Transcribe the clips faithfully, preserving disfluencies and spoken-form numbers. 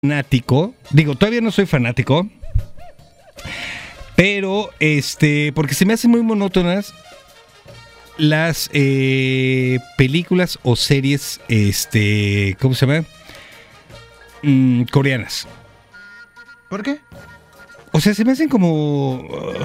fanático, digo, todavía no soy fanático, pero este, porque se me hacen muy monótonas las eh, películas o series, este, ¿cómo se llama? Mm, coreanas. ¿Por qué? O sea, se me hacen como... Uh,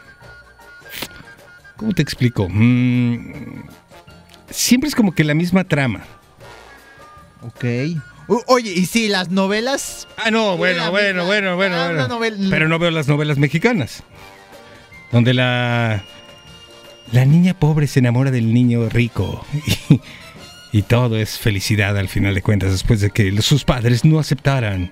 ¿cómo te explico? Mm, siempre es como que la misma trama. Ok. Uh, oye, ¿y si las novelas? Ah, no, bueno, bueno, bueno, bueno, Ah, bueno. novela... Pero no veo las novelas mexicanas. Donde la... La niña pobre se enamora del niño rico. Y, y todo es felicidad al final de cuentas, después de que sus padres no aceptaran.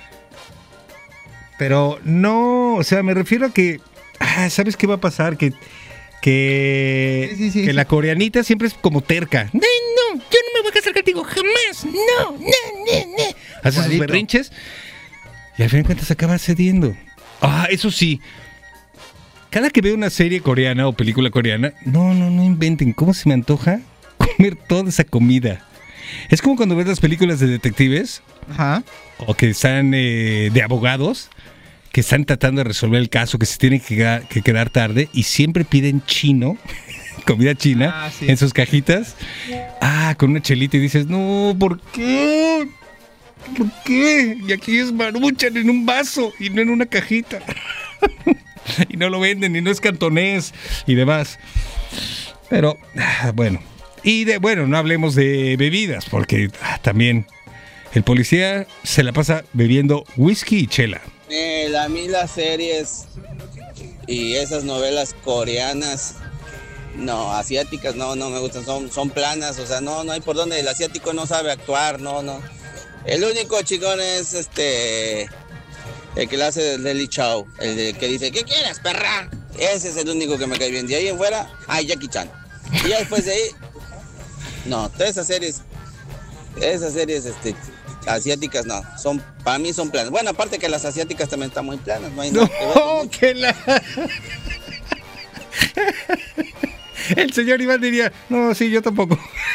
Pero no, o sea, me refiero a que... Ah, ¿sabes qué va a pasar? Que... Que, sí, sí, sí, que sí. la coreanita siempre es como terca. No, no, yo no me voy a casar contigo jamás. No, no, no, no. Hace sus Igualito. berrinches y al final de cuentas acaba cediendo. Ah, eso sí. Cada que veo una serie coreana o película coreana, no, no, no inventen. ¿Cómo se me antoja comer toda esa comida? Es como cuando ves las películas de detectives. Ajá. O que están eh, de abogados, que están tratando de resolver el caso, que se tienen que quedar, que quedar tarde y siempre piden chino, comida china, Ah, sí. en sus cajitas. Ah, con una chelita y dices, no, ¿por qué? ¿Por qué? Y aquí es maruchan en un vaso y no en una cajita. Y no lo venden y no es cantonés y demás. Pero, ah, bueno. Y de, bueno, no hablemos de bebidas, porque ah, también el policía se la pasa bebiendo whisky y chela. Eh, a mí las series y esas novelas coreanas, no, asiáticas, no, no me gustan, son, son planas, o sea, no, no hay por dónde, el asiático no sabe actuar, no, no. El único chingón es este, el que le hace del Deli Chow, el de, que dice, ¿qué quieres, perra? Ese es el único que me cae bien, de ahí en fuera, ay, Jackie Chan. Y ya después de ahí, no, todas esas series, esas series, este... asiáticas no, son para mí son planas. Bueno, aparte que las asiáticas también están muy planas, no hay nada que ver con No, eso. que la... El señor Iván diría, no, sí, yo tampoco.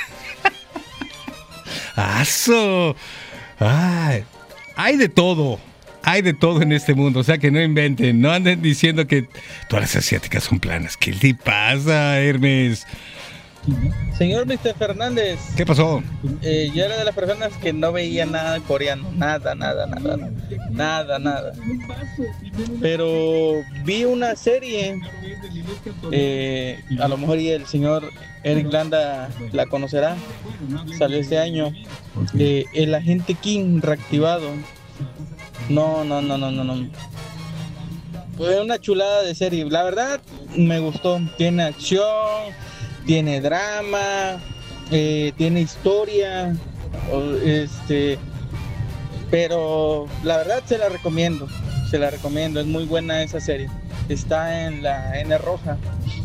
¡Aso! ¡Ay! Hay de todo, hay de todo en este mundo, o sea que no inventen, no anden diciendo que todas las asiáticas son planas. ¿Qué le pasa, Hermes? Señor mister Fernández, ¿Qué pasó? eh, yo era de las personas que no veía nada coreano, nada, nada, nada, nada, nada. Pero vi una serie, eh, a lo mejor y el señor Eric Landa la conocerá, salió este año, eh, El Agente King reactivado. No, no, no, no, no, no. Fue una chulada de serie, la verdad me gustó, tiene acción, tiene drama, eh, tiene historia, o, este, pero la verdad se la recomiendo, se la recomiendo, es muy buena esa serie, está en la N roja,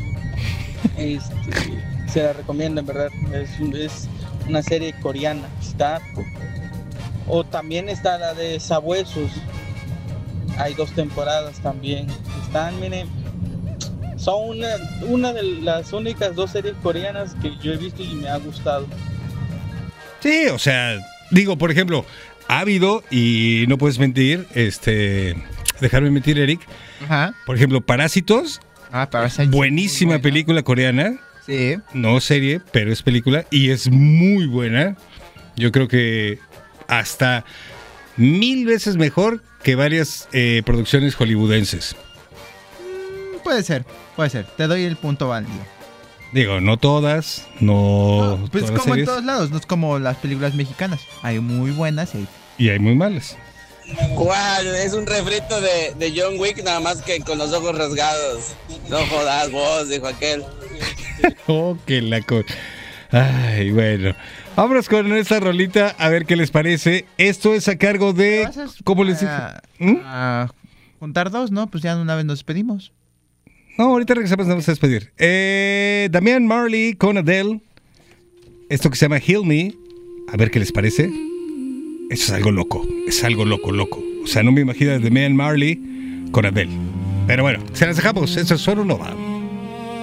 este, se la recomiendo en verdad, es, es una serie coreana, está, o también está la de Sabuesos, hay dos temporadas también, están, miren. Son una, una de las únicas dos series coreanas que yo he visto y me ha gustado. Sí, o sea, digo, por ejemplo, ha habido, y no puedes mentir, este, dejarme mentir, Eric. Ajá. Por ejemplo, Parásitos, Ah, para ser buenísima buena. película coreana, Sí. no serie, pero es película, y es muy buena. Yo creo que hasta mil veces mejor que varias eh, producciones hollywoodenses. Puede ser, puede ser. Te doy el punto válido. Digo, no todas, no, No, pues todas es las como en series, todos lados, no es como las películas mexicanas. Hay muy buenas y hay... y hay muy malas. ¿Cuál? Es un refrito de, de John Wick, nada más que con los ojos rasgados. No jodas vos, dijo aquel. Oh, que la co... Ay, bueno. Vámonos con esta rolita a ver qué les parece. Esto es a cargo de... ¿Vas a- ¿Cómo les dije? a- ¿Mm? a juntar dos, ¿no? Pues ya de una vez nos despedimos. No, ahorita regresamos, nos vamos a despedir. Eh, Damian Marley con Adele. Esto que se llama Heal Me. A ver qué les parece. Eso es algo loco. Es algo loco, loco. O sea, no me imagino a Damian Marley con Adele. Pero bueno, se las dejamos. Eso es Solo Nova.